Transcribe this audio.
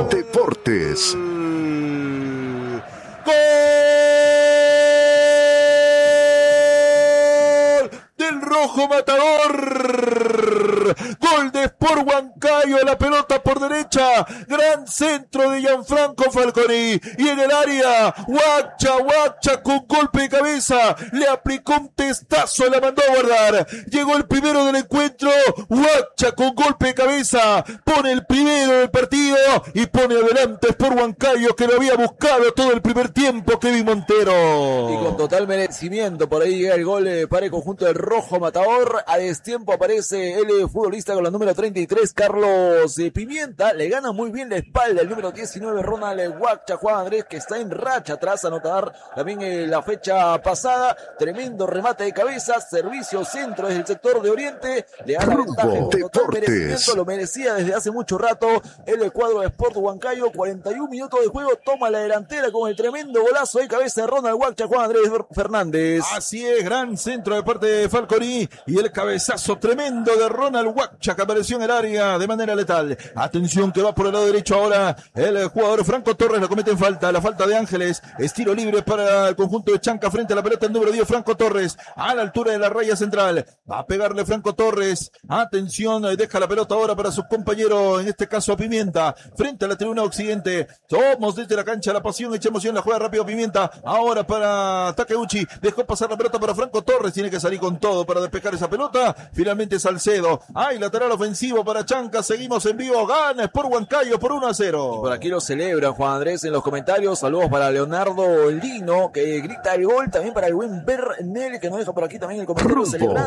Deportes. ¡Gol del Rojo Matador! Gol de Sport Huancayo, la pelota por derecha, gran centro de Gianfranco Falconi, y en el área, Huacha con golpe de cabeza, le aplicó un testazo, la mandó a guardar, llegó el primero del encuentro, Huacha con golpe de cabeza, pone el primero del partido, y pone adelante Sport Huancayo, que lo había buscado todo el primer tiempo, Kevin Montero. Y con total merecimiento, por ahí llega el gol para el conjunto del Rojo Matador. A destiempo aparece el futbolista con la número 33, Carlos Pimienta. Le gana muy bien la espalda el número 19, Ronald Huacha Juan Andrés, que está en racha tras anotar también la fecha pasada. Tremendo remate de cabeza, servicio centro desde el sector de Oriente. Le da la ventaja con total merecimiento, lo merecía desde hace mucho rato el cuadro de Sport Huancayo. 41 minutos de juego, toma la delantera con el tremendo golazo de cabeza de Ronald Huacha Juan Andrés Fernández. Así es, gran centro de parte de Falconi y el cabezazo tremendo de Ronald Huacha, que apareció en el área de manera letal. Atención, que va por el lado derecho ahora el jugador Franco Torres, lo comete en falta, la falta de Ángeles, es tiro libre para el conjunto de Chanca frente a la pelota el número 10, Franco Torres, a la altura de la raya central, va a pegarle Franco Torres, atención, deja la pelota ahora para su compañero, en este caso a Pimienta, frente a la tribuna occidente. Somos desde la cancha la pasión, echa emoción, la juega rápido Pimienta, ahora para Takeuchi, dejó pasar la pelota para Franco Torres, tiene que salir con todo para despejar esa pelota, finalmente Salcedo, hay lateral ofensivo para Chanca, seguimos en vivo, gana Sport Huancayo por 1-0. Por aquí lo celebran Juan Andrés en los comentarios, saludos para Leonardo Lino, que grita el gol, también para el buen Bernel, que nos deja por aquí también el comentario celebrando.